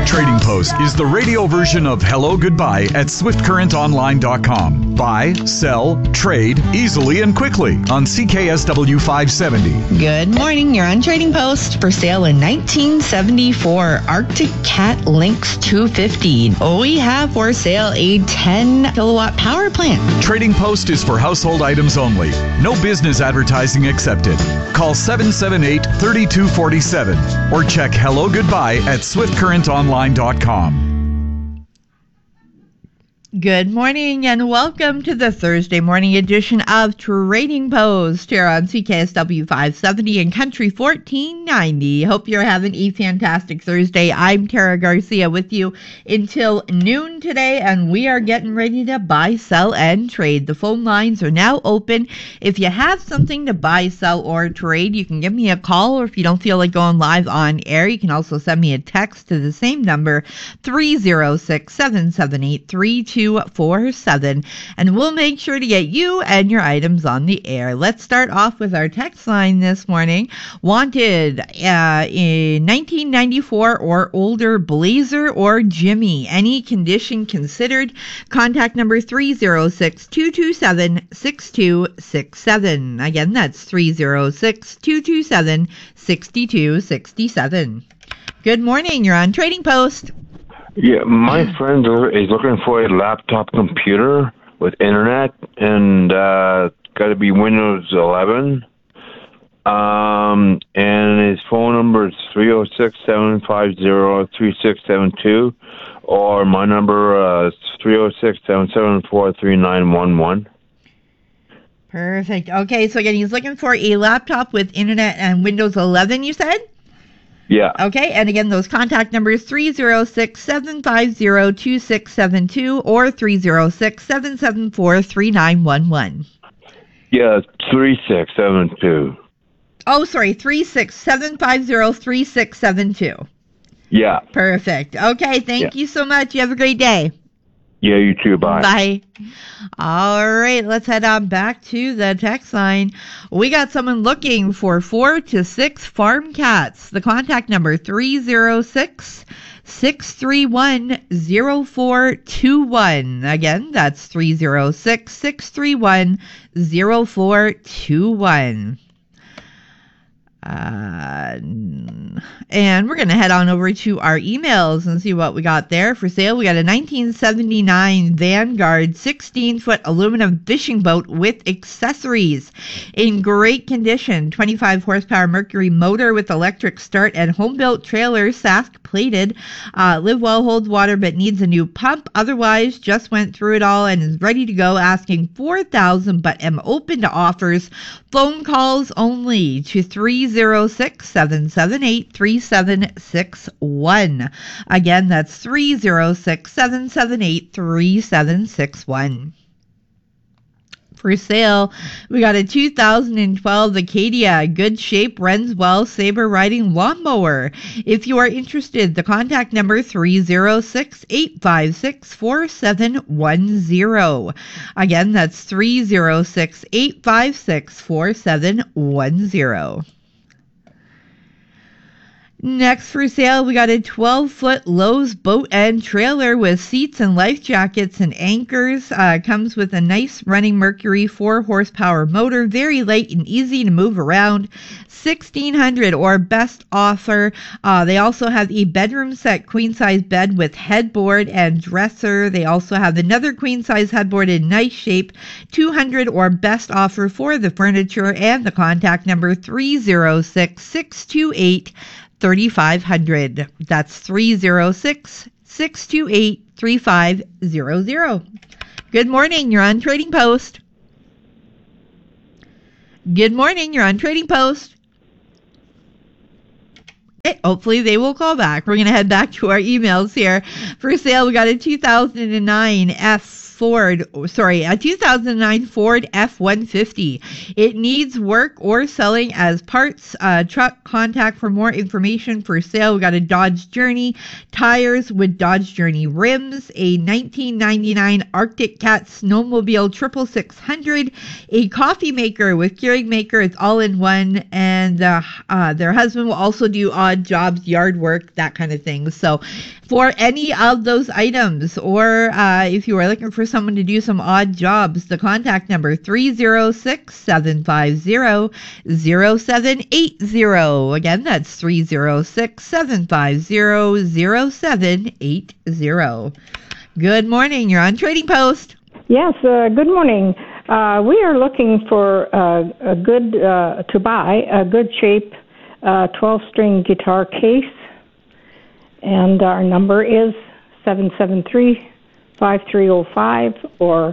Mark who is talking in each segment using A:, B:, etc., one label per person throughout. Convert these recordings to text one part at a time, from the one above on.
A: Trading Post is the radio version of Hello Goodbye at SwiftCurrentOnline.com. Buy, sell, trade easily and quickly on CKSW 570.
B: Good morning. You're on Trading Post. For sale in 1974 Arctic Cat Lynx 250. We have for sale a 10 kilowatt power plant.
A: Trading Post is for household items only. No business advertising accepted. Call 778-3247 or check Hello Goodbye at SwiftCurrentOnline.com.
B: Good morning and welcome to the Thursday morning edition of Trading Post here on CKSW 570 and Country 1490. Hope you're having a fantastic Thursday. I'm Tara Garcia with you until noon today, and we are getting ready to buy, sell, and trade. The phone lines are now open. If you have something to buy, sell, or trade, you can give me a call, or if you don't feel like going live on air, you can also send me a text to the same number, 306-778-3247, and we'll make sure to get you and your items on the air. Let's start off with our text line this morning. Wanted in 1994 or older, Blazer or Jimmy. Any condition considered. Contact number 306-227-6267. Again, that's 306-227-6267. Good morning. You're on Trading Post.
C: Yeah, my friend is looking for a laptop computer with internet, and got to be Windows 11. And his phone number is 306-750-3672, or my number is 306-774-3911.
B: Perfect. Okay, so again, he's looking for a laptop with internet and Windows 11, you said?
C: Yeah.
B: Okay, and again, those contact numbers 306-750-2672 or 306-774-3911.
C: Yeah, 3672.
B: Oh, sorry, 306-750-3672.
C: Yeah.
B: Perfect. Okay, thank you so much. You have a great day.
C: Yeah, you too. Bye.
B: Bye. All right, let's head on back to the text line. We got someone looking for 4 to 6 farm cats. The contact number 306-631-0421. Again, that's 306-631-0421. And we're going to head on over to our emails and see what we got there for sale. We got a 1979 Vanguard 16-foot aluminum fishing boat with accessories in great condition. 25 horsepower Mercury motor with electric start and home-built trailer, Sask plated. Live well, holds water, but needs a new pump. Otherwise, just went through it all and is ready to go. Asking $4,000, but am open to offers. Phone calls only to 306-778-3761. Again, that's 306-778-3761. For sale, we got a 2012 Acadia good shape, runs well, saber riding lawnmower. If you are interested, the contact number 306-856-4710. Again, that's 306-856-4710. Next for sale, we got a 12-foot Lowe's boat and trailer with seats and life jackets and anchors. Comes with a nice running Mercury 4-horsepower motor, very light and easy to move around. $1,600 or best offer. They also have a bedroom set queen-size bed with headboard and dresser. They also have another queen-size headboard in nice shape. $200 or best offer for the furniture, and the contact number 306-628-3500. That's 306-628-3500. Good morning. You're on Trading Post. Good morning. You're on Trading Post. Okay, hopefully they will call back. We're going to head back to our emails here. For sale, we got a 2009 F Ford F-150. It needs work or selling as parts. Truck, contact for more information. For sale, we got a Dodge Journey, tires with Dodge Journey rims, a 1999 Arctic Cat snowmobile 600, a coffee maker with Keurig maker. It's all in one, and their husband will also do odd jobs, yard work, that kind of thing. So for any of those items, or if you are looking for someone to do some odd jobs, the contact number 306-750-0780. Again, that's 306-750-0780. Good morning. You're on Trading Post.
D: Yes, good morning. We are looking for a good to buy a good shape 12-string guitar case, and our number is 773-5305 or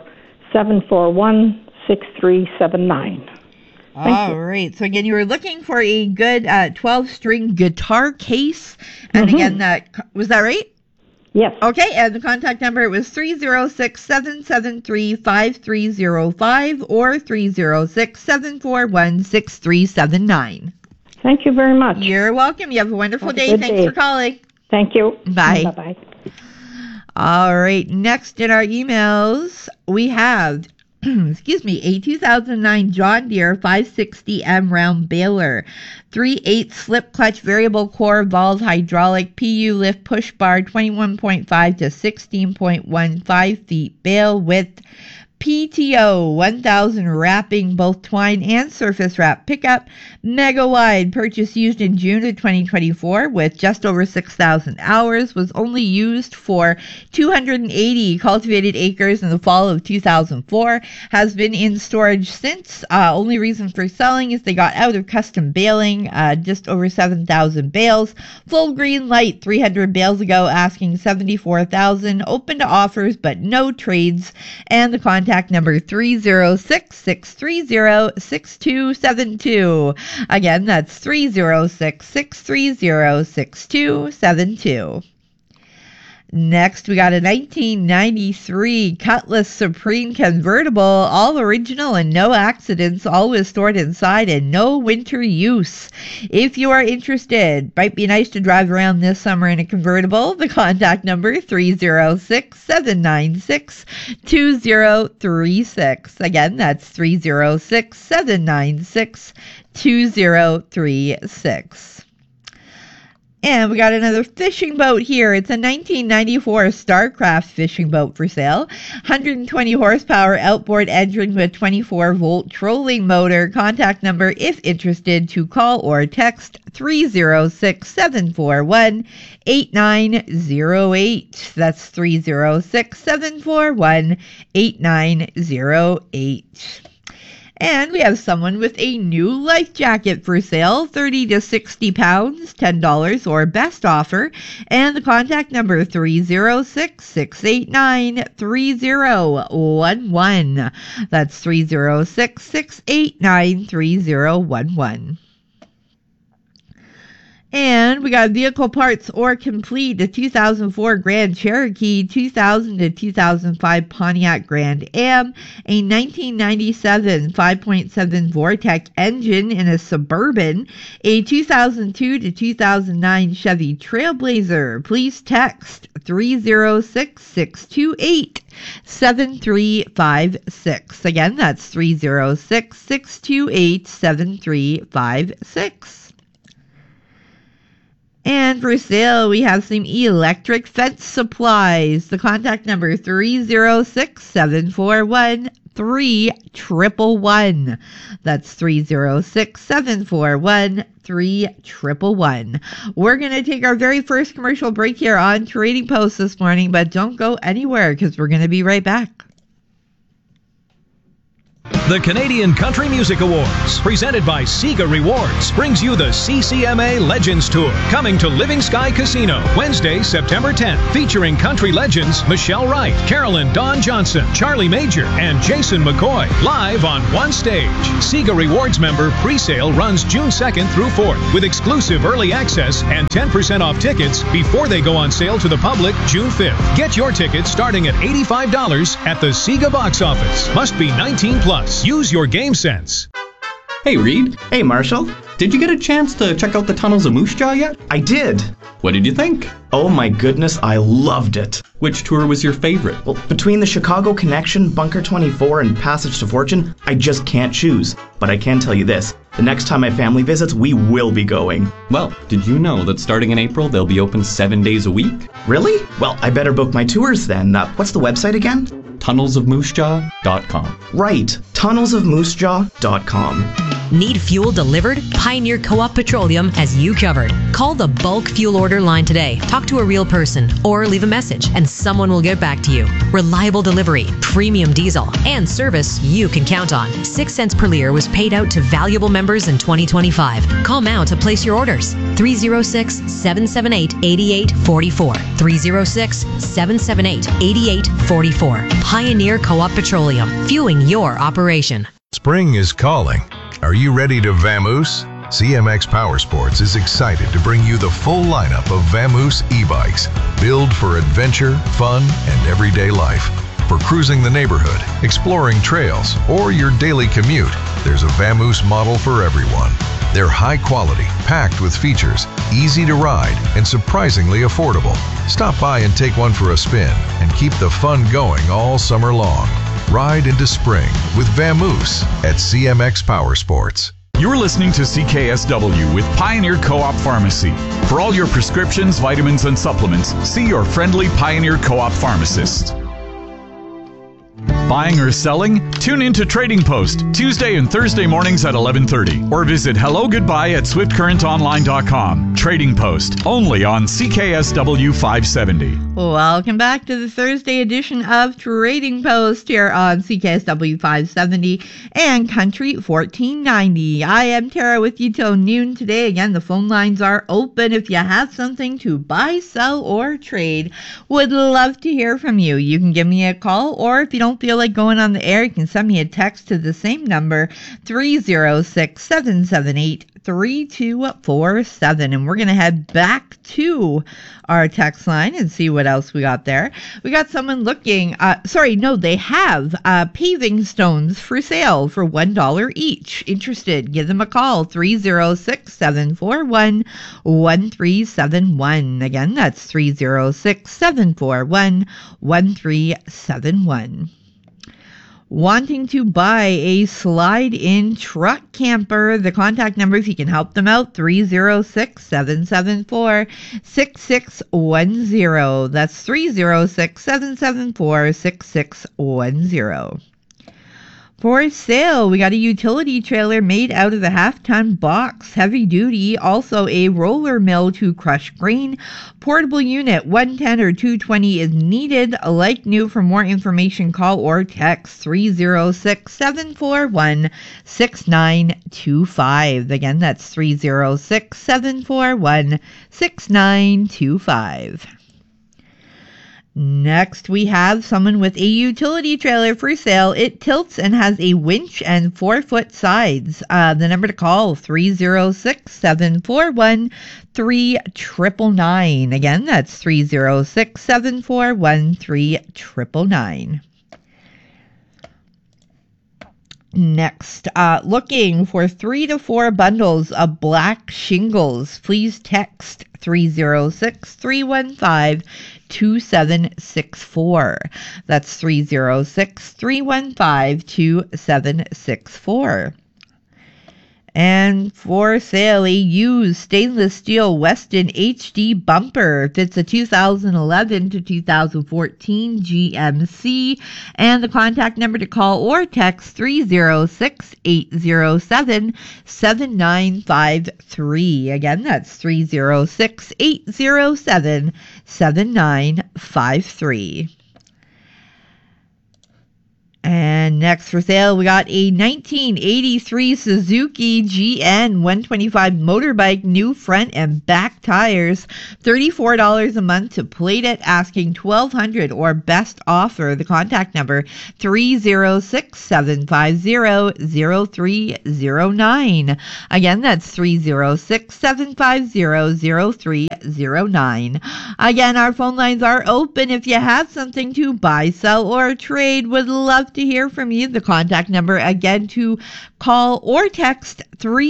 D: 741-6379.
B: All right. So again, you were looking for a good 12-string guitar case, and again, was that right?
D: Yes.
B: Okay, and the contact number was 306-773-5305 or 306-741-6379.
D: Thank you very much.
B: You're welcome. You have a wonderful day. Thanks for calling.
D: Thank you.
B: Bye.
D: Bye-bye.
B: All right, next in our emails, we have a 2009 John Deere 560M round baler, 3/8 slip clutch variable core valve hydraulic PU lift push bar 21.5 to 16.15 feet bale width, PTO 1000 wrapping, both twine and surface wrap pickup, mega wide, purchase used in June of 2024 with just over 6,000 hours, was only used for 280 cultivated acres in the fall of 2004, has been in storage since. Only reason for selling is they got out of custom baling, just over 7,000 bales, full green light 300 bales ago, asking 74,000, open to offers but no trades, and the contact number 306-630-6272. Again, that's 306-630-6272. Next, we got a 1993 Cutlass Supreme convertible, all original and no accidents, always stored inside and no winter use. If you are interested, might be nice to drive around this summer in a convertible. The contact number 306-796-2036. Again, that's 306-796-2036. And we got another fishing boat here. It's a 1994 Starcraft fishing boat for sale. 120 horsepower outboard engine with 24-volt trolling motor. Contact number, if interested, to call or text 306-741-8908. That's 306-741-8908. And we have someone with a new life jacket for sale, 30 to 60 pounds, $10 or best offer. And the contact number 306-689-3011. That's 306-689-3011. And we got vehicle parts or complete, a 2004 Grand Cherokee, 2000 to 2005 Pontiac Grand Am, a 1997 5.7 Vortec engine in a Suburban, a 2002 to 2009 Chevy Trailblazer. Please text 306-628-7356. Again, that's 306-628-7356. And for sale, we have some electric fence supplies. The contact number 306-741-3111. That's 306-741-3111. We're going to take our very first commercial break here on Trading Post this morning, but don't go anywhere because we're going to be right back.
E: The Canadian Country Music Awards, presented by Sega Rewards, brings you the CCMA Legends Tour, coming to Living Sky Casino Wednesday, September 10th, featuring country legends Michelle Wright, Carolyn Dawn Johnson, Charlie Major, and Jason McCoy, live on one stage. Sega Rewards member pre-sale runs June 2nd through 4th, with exclusive early access and 10% off tickets before they go on sale to the public June 5th. Get your tickets starting at $85 at the Sega box office. Must be 19 plus. Use your game sense.
F: Hey, Reed.
G: Hey, Marshall.
F: Did you get a chance to check out the tunnels of Moose Jaw yet?
G: I did.
F: What did you think?
G: Oh my goodness, I loved it.
F: Which tour was your favorite?
G: Well, between the Chicago Connection, Bunker 24, and Passage to Fortune, I just can't choose. But I can tell you this, the next time my family visits, we will be going.
F: Well, did you know that starting in April, they'll be open 7 days a week?
G: Really? Well, I better book my tours then. What's the website again?
F: TunnelsOfMooseJaw.com.
G: Right, TunnelsOfMooseJaw.com.
H: Need fuel delivered? Pioneer Co-op Petroleum has you covered. Call the bulk fuel order line today. Talk to a real person or leave a message and someone will get back to you. Reliable delivery, premium diesel, and service you can count on. 6 cents per liter was paid out to valuable members in 2025. Call now to place your orders. 306-778-8844. 306-778-8844. Pioneer Co-op Petroleum, fueling your operation.
I: Spring is calling. Are you ready to vamoose? CMX Power Sports is excited to bring you the full lineup of Vamoose e-bikes, built for adventure, fun, and everyday life. For cruising the neighborhood, exploring trails, or your daily commute, there's a Vamoose model for everyone. They're high quality, packed with features, easy to ride, and surprisingly affordable. Stop by and take one for a spin and keep the fun going all summer long. Ride into spring with Vamoose at CMX Power Sports.
A: You're listening to CKSW with Pioneer Co-op Pharmacy. For all your prescriptions, vitamins, and supplements, see your friendly Pioneer Co-op pharmacist. Buying or selling? Tune in to Trading Post, Tuesday and Thursday mornings at 11:30. Or visit hellogoodbye at swiftcurrentonline.com. Trading Post, only on CKSW 570.
B: Welcome back to the Thursday edition of Trading Post here on CKSW 570 and Country 1490. I am Tara with you till noon today. Again, the phone lines are open if you have something to buy, sell, or trade. Would love to hear from you. You can give me a call, or if you don't feel like going on the air, you can send me a text to the same number, 306-778-3247. And we're going to head back to our text line and see what else we got there. We got someone looking, they have paving stones for sale for $1 each. Interested? Give them a call, 306-741-1371. Again, that's 306-741-1371. Wanting to buy a slide-in truck camper, the contact number, if you can help them out, 306-774-6610. That's 306-774-6610. For sale, we got a utility trailer made out of the half-ton box, heavy duty, also a roller mill to crush grain. Portable unit, 110 or 220 is needed. Like new. For more information, call or text 306-741-6925. Again, that's 306-741-6925. Next, we have someone with a utility trailer for sale. It tilts and has a winch and 4-foot sides. The number to call, 306-741-3999. Again, that's 306-741-3999. Next, looking for 3 to 4 bundles of black shingles. Please text 306-315-2764. That's 306-315-2764. And for sale, a used stainless steel Weston HD bumper. Fits a 2011 to 2014 GMC. And the contact number to call or text 306-807-7953. Again, that's 306-807-7953. And next for sale, we got a 1983 Suzuki GN 125 motorbike, new front and back tires, $34 a month to plate it, asking $1,200 or best offer. The contact number 306-750-0309. Again, that's 306-750-0309. Again, our phone lines are open if you have something to buy, sell, or trade. Would love to hear from you. The contact number again to call or text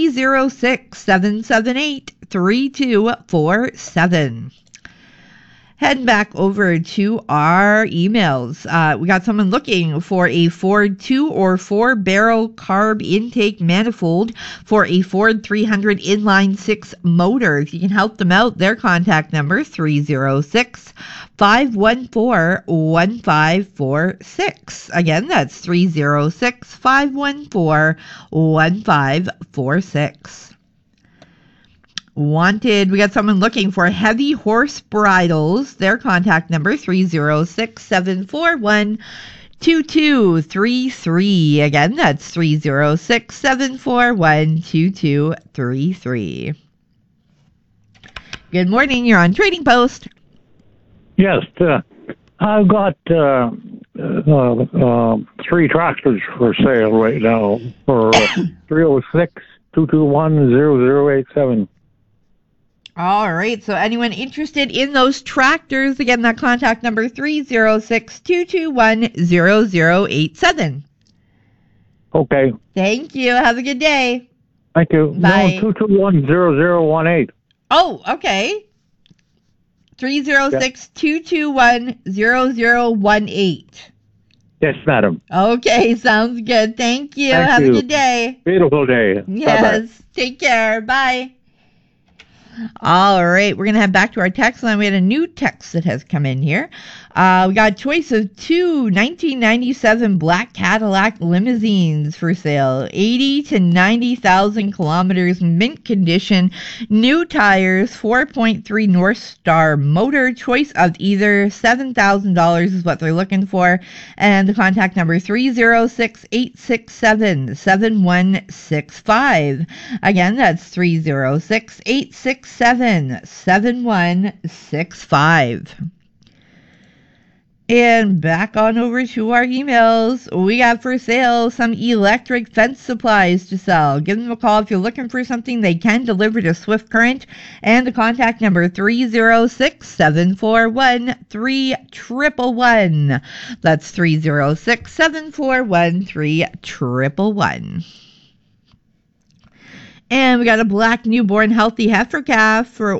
B: 306-778-3247. Heading back over to our emails. We got someone looking for a Ford 2 or 4 barrel carb intake manifold for a Ford 300 inline 6 motor. If you can help them out, their contact number 306-514-1546. Again, that's 306-514-1546. Wanted, we got someone looking for heavy horse bridles. Their contact number 306-741-2233. Again, that's 306-741-2233. Good morning, you're on Trading Post.
J: Yes, I've got 3 tractors for sale right now for 306-221-0087.
B: All right, so anyone interested in those tractors, again, that contact number 306-221-0087.
J: Okay.
B: Thank you. Have a good day.
J: Thank you.
B: Bye.
J: No, 221-0018.
B: Oh, okay. 306-221-0018.
J: Yes, madam.
B: Okay, sounds good. Thank you.
J: Thank
B: Have
J: you.
B: a good day.
J: Beautiful day.
B: Yes.
J: Bye-bye.
B: Take care. Bye. All right, we're going to head back to our text line. We had a new text that has come in here. We got a choice of 2 1997 black Cadillac limousines for sale. 80 to 90,000 kilometers, mint condition, new tires, 4.3 North Star motor. Choice of either $7,000 is what they're looking for. And the contact number 306-867-7165. Again, that's 306-867-7165. And back on over to our emails. We got for sale some electric fence supplies to sell. Give them a call if you're looking for something they can deliver to Swift Current. And the contact number 306-741-3111. That's 306-741-3111. And we got a black newborn healthy heifer calf for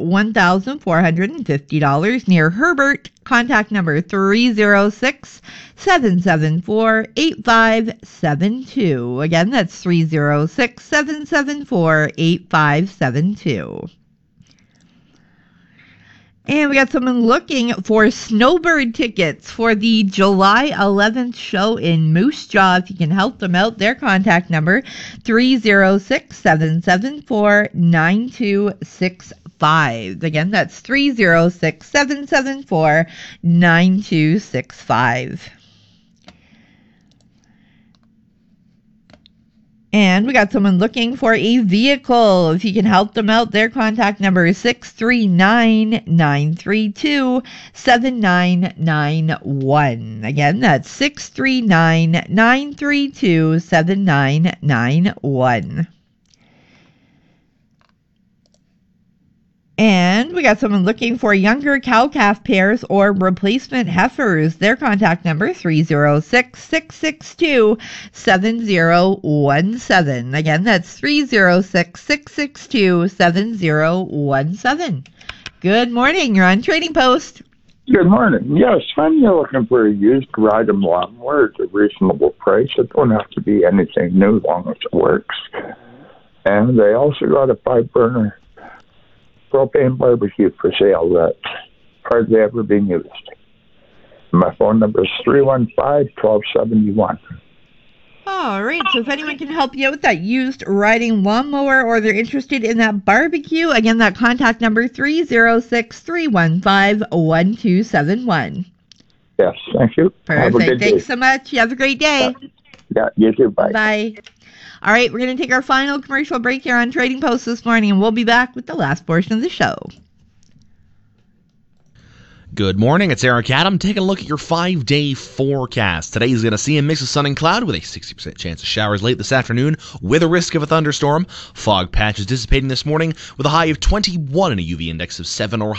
B: $1,450 near Herbert. Contact number 306-774-8572. Again, that's 306-774-8572. And we got someone looking for snowbird tickets for the July 11th show in Moose Jaw. If you can help them out, their contact number 306-774-9265. Again, that's 306-774-9265. And we got someone looking for a vehicle. If you can help them out, their contact number is 639-932-7991. Again, that's 639-932-7991. And we got someone looking for younger cow-calf pairs or replacement heifers. Their contact number, 306-662-7017. Again, that's 306-662-7017. Good morning. You're on Trading Post.
K: Good morning. Yes, I'm looking for a used ride-em lawnmower at a reasonable price. It don't have to be anything new as long as it works. And they also got a 5-burner propane barbecue for sale that's hardly ever been used. My phone number is 315-1271.
B: All right, so if anyone can help you out with that used riding lawnmower or they're interested in that barbecue, again, that contact number 306-315-1271.
K: Yes, thank you. Have a
B: Perfect.
K: good
B: Thanks
K: day.
B: so much. You have a great day.
K: Yeah, you too. Bye.
B: Bye. All right, we're going to take our final commercial break here on Trading Post this morning, and we'll be back with the last portion of the show.
L: Good morning, it's Eric Adam. Taking a look at your 5-day forecast. Today is going to see a mix of sun and cloud with a 60% chance of showers late this afternoon with a risk of a thunderstorm. Fog patches dissipating this morning with a high of 21 and a UV index of 7 or